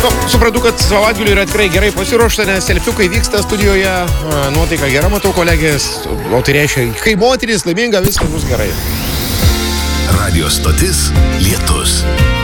Suprantu, kad savaitgaliu yra tikrai gerai pasiruošta, nes selfiukai vyksta studijoje, nuotaika gera, matau kolegės, o tai reiškia, kai moteris laiminga, viskas bus gerai. Radio stotis Lietus.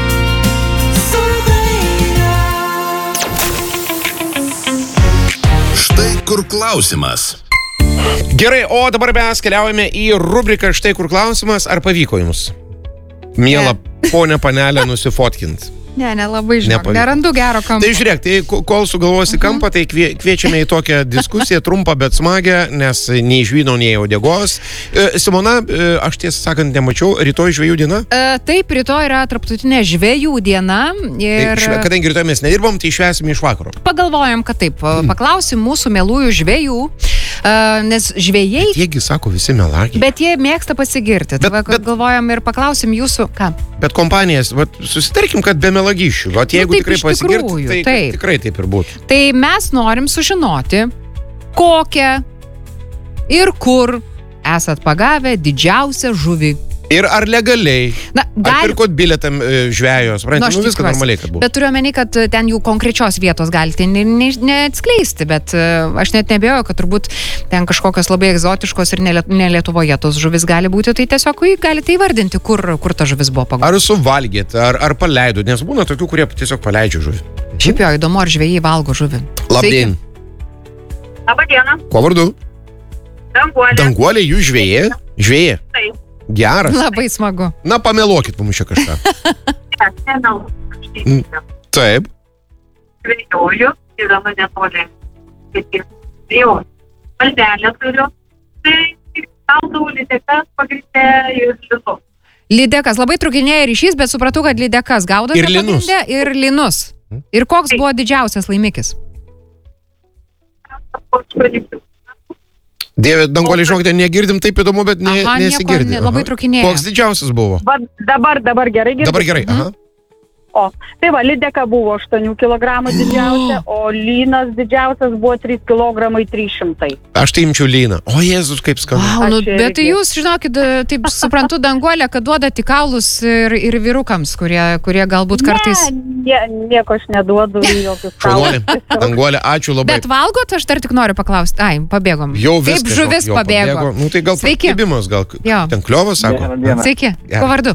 Štai kur klausimas. Gerai, o dabar mes keliaujame į rubriką Štai kur klausimas, ar pavyko jums? Miela ponia panelė nusifotkint. Ne, nelabai žinok, nerandu gero kampo. Tai žiūrėk, tai kol sugalvosi kampą, tai kviečiame į tokią diskusiją, trumpą, bet smagę, nes nei žvyno, nei uodegos. Simona, aš tiesą sakant nemačiau, rytoj žvejų diena? Taip, rytoj yra tarptautinė žvejų diena. Ir... Tai, kadangi rytoj mes nedirbom, tai švęsime iš vakaro. Pagalvojom, kad taip, paklausim mūsų mielųjų žvejų, nes žvejai... Bet jiegi sako visi melagiai. Bet jie mėgsta pasigirti. Bet galvojam ir paklausim jūsų, ką? Bet kompanijas, susitarkim, kad be melagyšių. Vat jeigu tikrai pasigirti, tai tikrai taip ir būtų. Tai mes norim sužinoti, kokią ir kur esat pagavę didžiausią žuvį. Ir ar legaliai? Ar pirkot bilietą žvejos? Viskas normaliai, kad būtų. Bet turiu omeny, kad ten jų konkrečios vietos galite neatskleisti, bet aš net nebejoju, kad turbūt ten kažkokios labai egzotiškos ir ne Lietuvoje tos žuvis gali būti, tai tiesiog galite įvardinti, kur ta žuvis buvo pagauta. Ar suvalgėt, ar paleidot, nes būna tokių, kurie tiesiog paleidžia žuvį. Šiaip jo, įdomu, ar žvejai valgo žuvį. Labdien. Labą dieną. Kuo vardu? Danguolė. Danguolė, jūs žvejė? Žvejė? Taip. Geras. Labai smagu. Na, pameluokit mums čia kažką. Taip. Žvejoju, gyvenu netoli. Valdelę turiu. Tai gaudau lydekas pagrindė ir linus. Lydekas, labai trukinėja ryšys, bet supratau, kad lydekas gaudote pagrindė ir linus. Ir koks buvo didžiausias laimikis? Dieve, Danguolė, žinokite, negirdim, taip įdomu, bet nesigirdim. Labai trukinėja. Koks didžiausias buvo? Dabar gerai girdim. Dabar gerai, aha. O, tai va, lydeka buvo 8 kg didžiausia, o lynas didžiausias buvo 3 kg 300. Aš tai imčiau lyną. O, Jėzus, kaip skanu. Bet tai jūs, žinokit, taip suprantu, Danguolė, kad duoda tik kaulus ir vyrukams, kurie galbūt kartais... Ne, nieko aš neduodu jokius kaulus. Danguolė, ačiū labai. Bet valgot, aš dar tik noriu paklausti. Ai, pabėgom. Jau viskas. Kaip žuvis pabėgo. Nu, tai gal pakibimas, gal ten kliovas, sako. Sveiki, kuo vardu?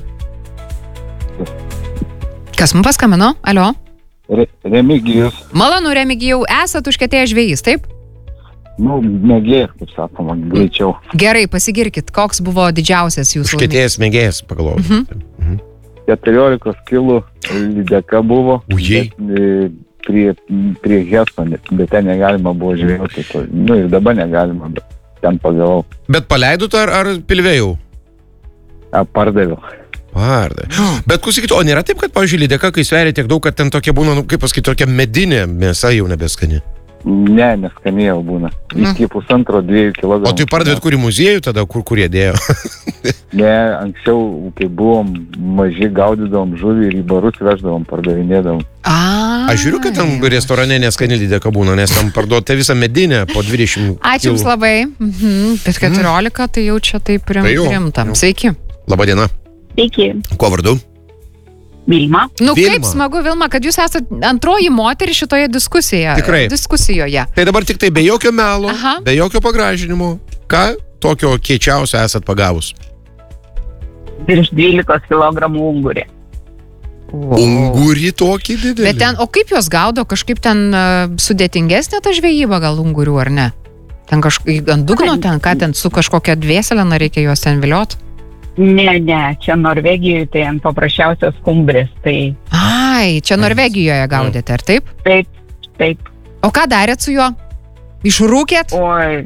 Kas mums paskambino? Alio? Remigijus. Malonu, Remigijau, esat užkietėjęs žvejys, taip? Nu, mėgėjas, kaip sakoma, greičiau. Gerai, pasigirkit, koks buvo didžiausias jūsų užkietėjęs mėgėjas, pagalvojau. 14 kilų lydeka buvo. Ujei. Prie Hesto, bet ten negalima buvo žvejoti. Nu, ir dabar negalima, bet ten pagavau. Bet paleidot ar pilvėjau? Pardaviau. Bet klausykit, o nėra taip, kad, pavyzdžiui, lydeka, kai sveria tiek daug, kad ten tokia būna, kaip pasakyti, tokia medinė mėsa jau nebeskani? Ne, neskanėjau būna. Iki 1,5-2 kg. O tai pardavėt kur į muziejų tada, kur jie dėjo? Ne, anksčiau, kai buvom maži, gaudydavom žuvį ir į barus veždavom, pardavinėdavom. Aš žiūriu, kad tam restorane neskani lydeka būna, nes tam parduote visą medinę po 20 kg. Ačiū jums labai. Bet 14, tai jau čia taip rimtam. Sveiki. Labą dieną. Sveiki. Kuo vardu? Vilma. Kaip smagu, Vilma, kad jūs esate antroji moteris šitoje diskusijoje. Tai dabar tik tai be jokio melo, be jokio pagražinimo. Ką tokio kiečiausio esat pagavus? Virš 12 kg ungurį. Ungurį tokį didelį? Bet ten, o kaip jos gaudo? Kažkaip ten sudėtingesnė ta žvejyba gal ungurių, ar ne? Ten ant dugno, ten su kažkokia dvėselė reikia juos ten viliot? Ne, čia Norvegijoje tai ant paprasčiausios skumbrės, tai... Ai, čia Norvegijoje gaudėte, ar taip? Taip. O ką darėt su juo? Išrūkėt?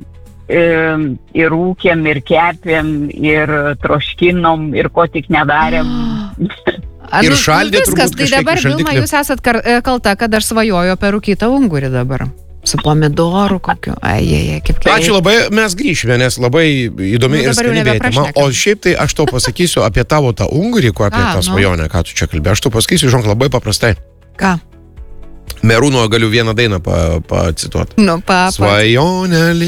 Ir rūkėm, ir kepėm, ir troškinom, ir ko tik nedarėm. Ir šaldė turbūt kažkiek. Tai dabar, Vilma, jūs esat kalta, kad aš svajoju apie rūkytą ungurį dabar. Su pomidoru kokiu. Ačiū labai, mes grįšime, nes labai įdomi ir skani tema. O šiaip tai aš tau pasakysiu apie tavo tą ungurį, apie tą svajonę, ką tu čia kalbė. Aš tau pasakysiu, žinok, labai paprastai. Ką? Merūno galiu vieną dainą pacituoti. Nu, Svajonė